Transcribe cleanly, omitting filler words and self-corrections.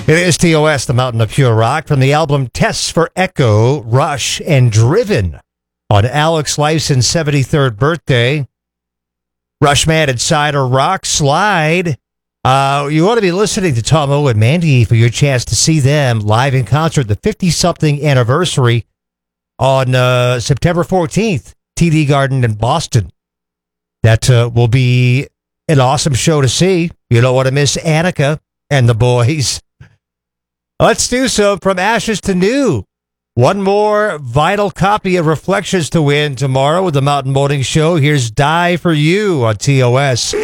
It is TOS, the Mountain of Pure Rock, from the album Tests for Echo, Rush, and Driven on Alex Lifeson's 73rd birthday. Rushman and Cider Rock Slide. You ought to be listening to Tom O and Mandy for your chance to see them live in concert, the 50-something anniversary on September 14th, TD Garden in Boston. That will be an awesome show to see. You don't want to miss Annika and the boys. Let's do so from ashes to new. One more vital copy of Reflections to win tomorrow with the Mountain Morning Show. Here's Die for You on TOS.